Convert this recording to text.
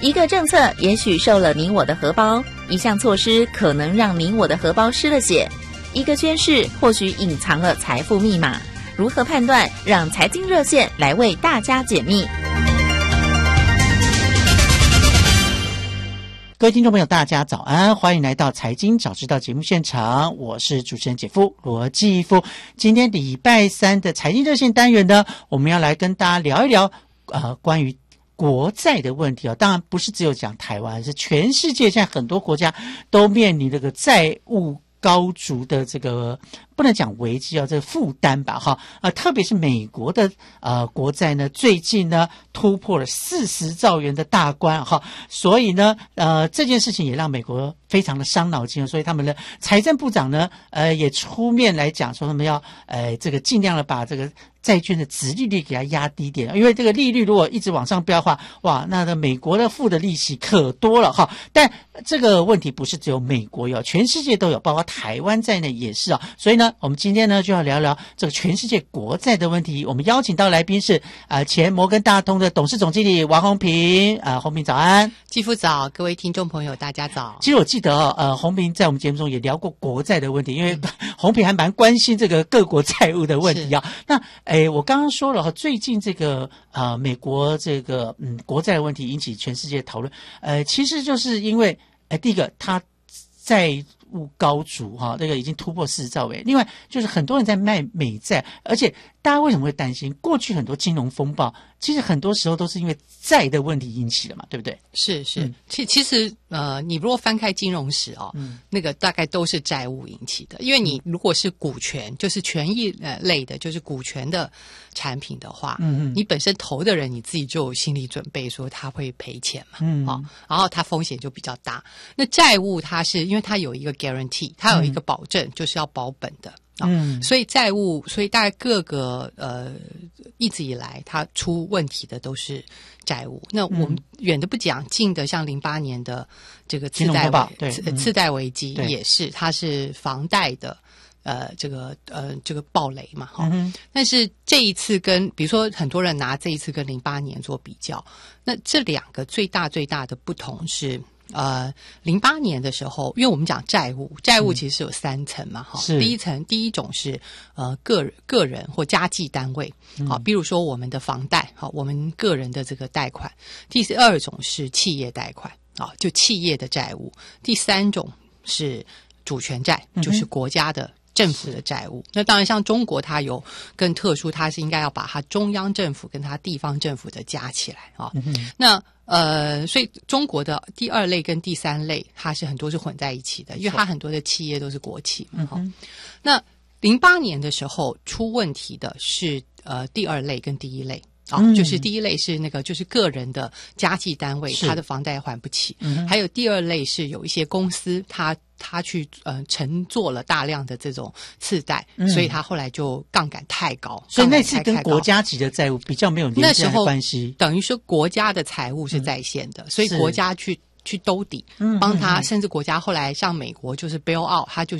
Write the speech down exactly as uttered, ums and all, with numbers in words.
一个政策也许受了你我的荷包，一项措施可能让你我的荷包失了血，一个宣示或许隐藏了财富密码。如何判断？让财经热线来为大家解密。 各位听众朋友大家早安，欢迎来到财经早知道节目现场，我是主持人姐夫罗继夫。今天礼拜三的财经热线单元呢，我们要来跟大家聊一聊呃关于国债的问题哦。当然不是只有讲台湾，是全世界现在很多国家都面临这个债务高筑的这个不能讲危机啊，这个负担吧哈。呃，特别是美国的呃国债呢，最近呢突破了四十兆元的大关哈，所以呢呃这件事情也让美国非常的伤脑筋，所以他们的财政部长呢呃也出面来讲说他们要呃这个尽量的把这个债券的殖利率给它压低点，因为这个利率如果一直往上飙的话，哇，那个美国的付的利息可多了哈。但这个问题不是只有美国有，全世界都有，包括台湾在内也是啊。所以呢，我们今天呢就要聊聊这个全世界国债的问题。我们邀请到来宾是呃前摩根大通的董事总经理王宏平，呃宏平早安。 继父早，各位听众朋友大家早。 其实我记得哦，呃宏平在我们节目中也聊过国债的问题，因为宏平还蛮关心这个各国债务的问题啊。那诶，我刚刚说了哈，最近这个呃美国这个嗯国债的问题引起全世界讨论，呃，其实就是因为呃第一个它债务高筑哈，这个已经突破四十兆元，另外就是很多人在卖美债，而且大家为什么会担心？过去很多金融风暴，其实很多时候都是因为债的问题引起的嘛，对不对？ 是是， 嗯、 其其实呃，你如果翻开金融史哦，嗯、那个大概都是债务引起的。因为你如果是股权，就是权益呃类的，就是股权的产品的话，嗯嗯，你本身投的人你自己就有心理准备说他会赔钱嘛，嗯，哦，然后它风险就比较大。那债务它是因为它有一个 guarantee， 它有一个保证，嗯、就是要保本的。嗯，所以债务，所以大概各个呃一直以来它出问题的都是债务。那我们远的不讲，近的像零八年的这个次贷危次次贷危机也是，它是房贷的呃这个呃这个暴雷嘛哈。嗯、但是这一次跟比如说很多人拿这一次跟零八年做比较，那这两个最大最大的不同是。呃，零八年的时候，因为我们讲债务，债务其实是有三层嘛，哈、嗯。第一层，第一种是呃个人个人或家计单位，好、嗯，比如说我们的房贷，好，我们个人的这个贷款。第二种是企业贷款，啊，就企业的债务。第三种是主权债，就是国家的。政府的债务，那当然像中国它有更特殊，它是应该要把它中央政府跟它地方政府的加起来啊、哦嗯。那呃，所以中国的第二类跟第三类，它是很多是混在一起的，因为它很多的企业都是国企嘛。嗯、那零八年的时候出问题的是呃第二类跟第一类。啊、哦，就是第一类是那个就是个人的家计单位，他的房贷还不起、嗯。还有第二类是有一些公司，他他去呃承做了大量的这种次贷、嗯，所以他后来就杠杆太高， 所以那次跟国家级的债务比较没有连接关系。 等于说国家的财务是在线的，嗯、所以国家去去兜底，帮他、嗯，甚至国家后来像美国就是 bail out， 他就